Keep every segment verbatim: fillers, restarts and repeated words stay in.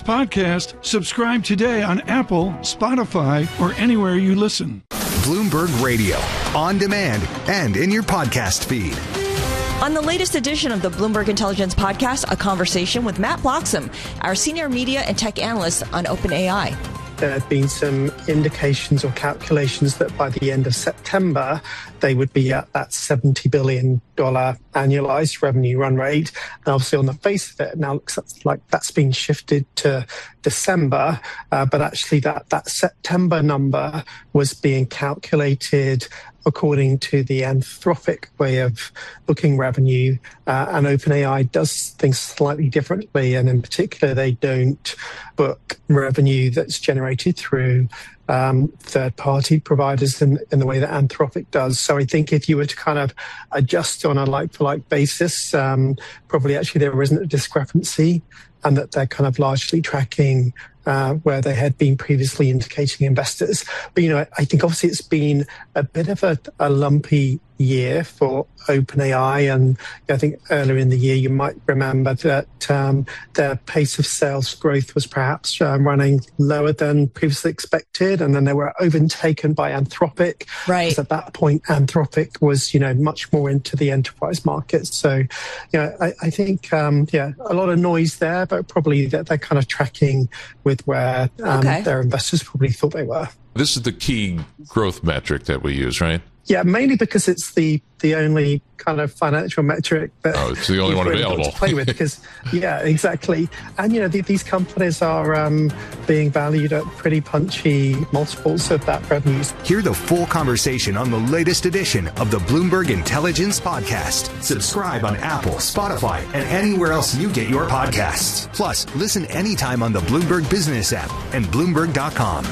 podcast, subscribe today on Apple, Spotify, or anywhere you listen. Bloomberg Radio, on demand and in your podcast feed. On the latest edition of the Bloomberg Intelligence Podcast, a conversation with Matt Bloxham, our senior media and tech analyst on OpenAI. There have been some indications or calculations that by the end of September, they would be at that seventy billion dollars annualized revenue run rate. And obviously, on the face of it, it now looks like that's been shifted to December. Uh, but actually, that, that September number was being calculated according to the Anthropic way of booking revenue. Uh, and OpenAI does things slightly differently. And in particular, they don't book revenue that's generated through um, third-party providers in, in the way that Anthropic does. So I think if you were to kind of adjust on a like-for-like basis, um, probably actually there isn't a discrepancy, and that they're kind of largely tracking Uh, where they had been previously indicating investors. But, you know, I think obviously it's been a bit of a, a lumpy year for OpenAI. And I think earlier in the year, you might remember that um, their pace of sales growth was perhaps um, running lower than previously expected. And then they were overtaken by Anthropic. Right. Because at that point, Anthropic was, you know, much more into the enterprise market. So, you know, I, I think, um, yeah, a lot of noise there, but probably that they're kind of tracking with where um, okay. their investors probably thought they were. This is the key growth metric that we use, right? Yeah, mainly because it's the the only kind of financial metric that oh, it's the only one really available to play with. Because yeah, exactly. And you know, the, these companies are um, being valued at pretty punchy multiples of that revenues. Hear the full conversation on the latest edition of the Bloomberg Intelligence Podcast. Subscribe on Apple, Spotify, and anywhere else you get your podcasts. Plus, listen anytime on the Bloomberg Business app and Bloomberg dot com.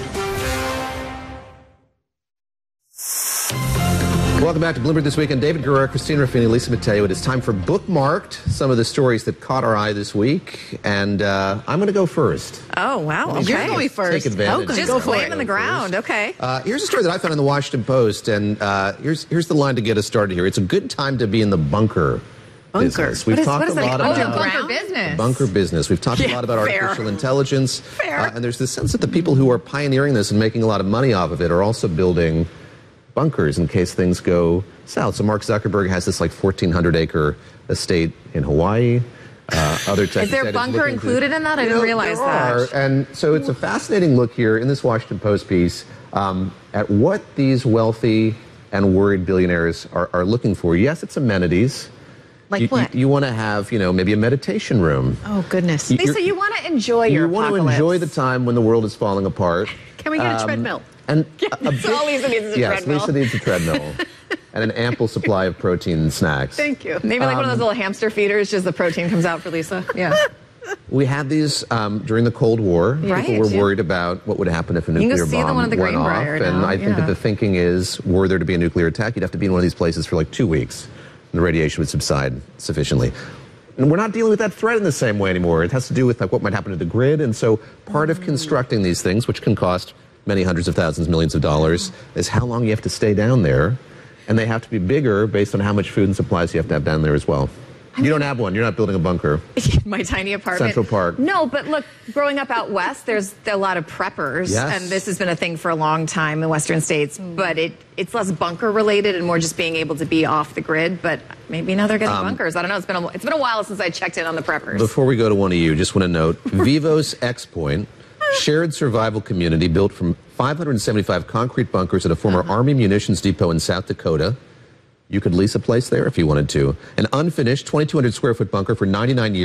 Welcome back to Bloomberg This Weekend. David Guerrero, Christina Ruffini, Lisa Mateo. It is time for Bookmarked, some of the stories that caught our eye this week. And uh, I'm going to go first. Oh, wow. Okay. You're going first. Take advantage. Oh, just go flame in the ground. First. Okay. Uh, here's a story that I found in the Washington Post. And uh, here's here's the line to get us started here. It's a good time to be in the bunker. Bunker. Business. We've what is, talked what is a lot that? about oh, bunker business. Bunker business. We've talked yeah, a lot about fair. artificial intelligence. Fair. Uh, and there's this sense that the people who are pioneering this and making a lot of money off of it are also building bunkers in case things go south. So Mark Zuckerberg has this like fourteen hundred acre estate in Hawaii. Uh, other Is there bunker included to, in that? I didn't know, realize there that. Are. And so it's a fascinating look here in this Washington Post piece um, at what these wealthy and worried billionaires are, are looking for. Yes, it's amenities. Like you, what? You, you want to have, you know, maybe a meditation room. Oh, goodness. You, Lisa, you want to enjoy your You want to enjoy the time when the world is falling apart. Can we get um, a treadmill? And a, a big, all Lisa needs is a yes, treadmill. Yes, Lisa needs a treadmill. And an ample supply of protein and snacks. Thank you. Maybe like um, one of those little hamster feeders, just the protein comes out for Lisa. Yeah. We had these um, during the Cold War. Right, People were yeah. worried about what would happen if a nuclear you can go see bomb the one at the went off. Greenbrier And now, I think yeah. that the thinking is, were there to be a nuclear attack, you'd have to be in one of these places for like two weeks. And the radiation would subside sufficiently. And we're not dealing with that threat in the same way anymore. It has to do with like what might happen to the grid. And so part of constructing these things, which can cost many hundreds of thousands, millions of dollars, is how long you have to stay down there. And they have to be bigger based on how much food and supplies you have to have down there as well. I mean, you don't have one. You're not building a bunker. My tiny apartment. Central Park. No, but look, growing up out west, there's a lot of preppers. Yes. And this has been a thing for a long time in Western states. But it it's less bunker related and more just being able to be off the grid. But maybe now they're getting um, bunkers. I don't know. It's been, a, it's been a while since I checked in on the preppers. Before we go to one of you, just want to note, Vivos X Point, shared survival community built from five hundred seventy-five concrete bunkers at a former uh-huh. Army munitions depot in South Dakota. You could lease a place there if you wanted to. An unfinished twenty-two hundred square foot bunker for ninety-nine years.